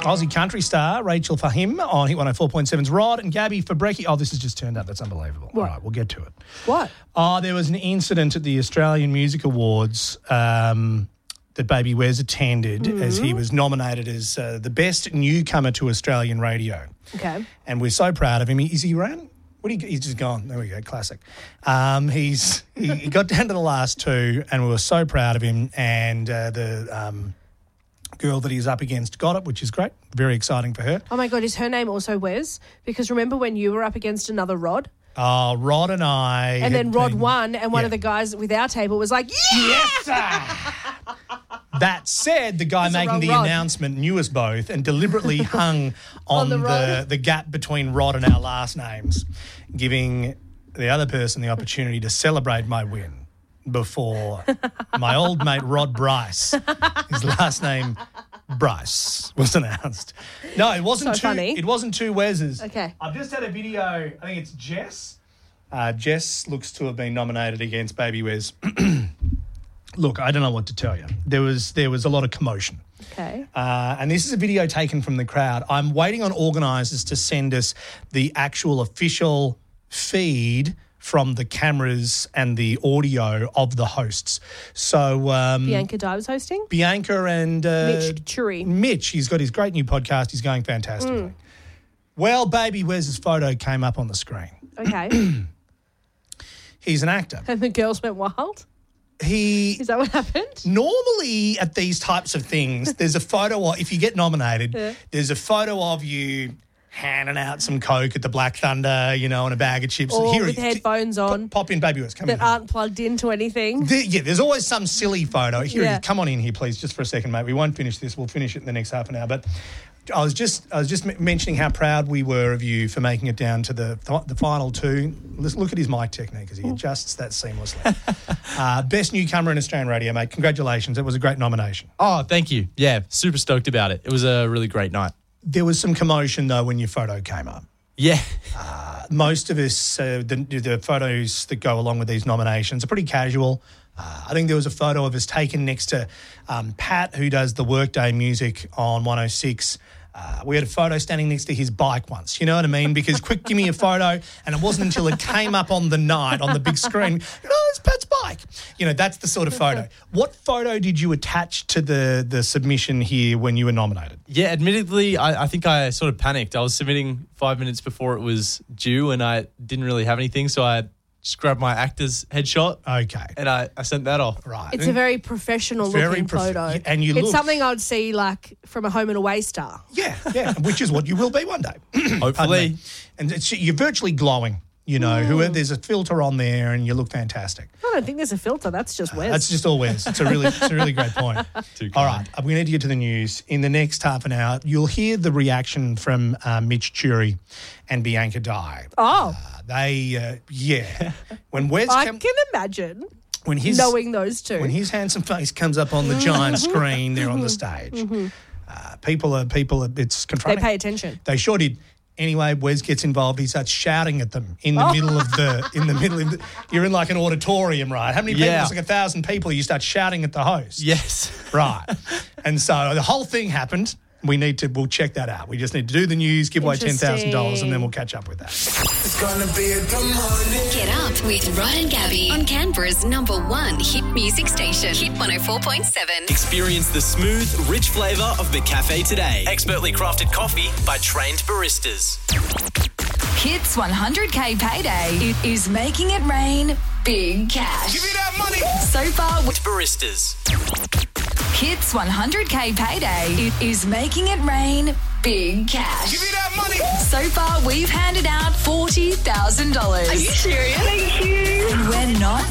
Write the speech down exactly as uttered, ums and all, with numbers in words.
Aussie country star Rachel Fahim on Hit one oh four point seven's Rod and Gabby for Brekkie. Oh, this has just turned up. That's unbelievable. What? All right, we'll get to it. What? Oh, there was an incident at the Australian Music Awards um, that Baby Wes attended mm-hmm. as he was nominated as uh, the best newcomer to Australian radio. Okay. And we're so proud of him. Is he around? What do you, he's just gone. There we go. Classic. Um, he's he, he got down to the last two, and we were so proud of him. And uh, the um, girl that he's up against got it, which is great. Very exciting for her. Oh my God, is her name also Wes? Because remember when you were up against another Rod? Oh, Rod and I. And then Rod been, won, and one yeah. of the guys with our table was like, yeah! Yes, sir. That said, the guy That's a making wrong the Rod. announcement knew us both and deliberately hung on, On the the, Rod. the gap between Rod and our last names, giving the other person the opportunity to celebrate my win before my old mate Rod Bryce, his last name Bryce, was announced. No, it wasn't So two. funny. It wasn't two Wes's. Okay. I've just had a video. I think it's Jess. Uh, Jess looks to have been nominated against Baby Wes. Look, I don't know what to tell you. There was there was a lot of commotion. Okay. Uh, and this is a video taken from the crowd. I'm waiting on organisers to send us the actual official feed from the cameras and the audio of the hosts. So um, Bianca Dye was hosting? Bianca and uh, Mitch Churi. Mitch, he's got his great new podcast. He's going fantastically. Mm. Well, Baby Wes's photo came up on the screen. Okay. He's an actor. And the girls went wild? He Is that what happened? Normally at these types of things, there's a photo of, if you get nominated, Yeah. there's a photo of you handing out some Coke at the Black Thunder, you know, and a bag of chips. Or Here, with t- headphones on. Pop, pop in, Baby Wes. Come That in. aren't plugged into anything. There- yeah, there's always some silly photo. Here, Yeah. come on in here, please, just for a second, mate. We won't finish this. We'll finish it in the next half an hour. But I was just, I was just m- mentioning how proud we were of you for making it down to the th- the final two. Let's look at his mic technique as he adjusts that seamlessly. uh, best newcomer in Australian radio, mate. Congratulations. It was a great nomination. Oh, thank you. Yeah, super stoked about it. It was a really great night. There was some commotion, though, when your photo came up. Yeah. Uh, most of us, uh, the, the photos that go along with these nominations are pretty casual. Uh, I think there was a photo of us taken next to um, Pat, who does the Workday music on one oh six. Uh, we had a photo standing next to his bike once, you know what I mean? Because quick, give me a photo. And it wasn't until it came up on the night on the big screen, you know, it's Pat's bike. You know, that's the sort of photo. What photo did you attach to the, the submission here when you were nominated? Yeah, admittedly, I, I think I sort of panicked. I was submitting five minutes before it was due and I didn't really have anything, so I just grabbed my actor's headshot. Okay. And I, I sent that off. Right. It's a very professional It's very looking prof- photo. and you It's look- something I would see like from a home and away star. Yeah, yeah, which is what you will be one day. Pardon Hopefully. me. And it's, you're virtually glowing, you know. Whoever, there's a filter on there and you look fantastic. I don't think there's a filter. That's just Wes. That's just all Wes. It's a really, it's a really great point. Too All kind. right, we need to get to the news. In the next half an hour, you'll hear the reaction from uh, Mitch Churi and Bianca Dye. oh, Uh, they, uh, yeah. When Wes I came, can imagine when his knowing those two. when his handsome face comes up on the giant screen there on the stage, uh, people are people are it's they confronting. pay attention. They sure did. Anyway, Wes gets involved. He starts shouting at them in the Oh. middle of the in the middle of the, you're in like an auditorium, right? How many people? Yeah. It's like a thousand people. You start shouting at the host. Yes. Right. And so the whole thing happened. We need to we'll check that out. We just need to do the news, give away ten thousand dollars, and then we'll catch up with that. It's gonna be a good morning. Get up with Rod and Gabby on Canberra's number one hit music station, Hit one oh four point seven. Experience the smooth, rich flavour of McCafe today. Expertly crafted coffee by trained baristas. Hits one hundred K payday. It is making it rain big cash. Give me that money. So far, with Baristas. Hits one hundred K payday. It is making it rain big cash. Give me that money. So far, we've handed out forty thousand dollars. Are you serious? Thank you. And we're not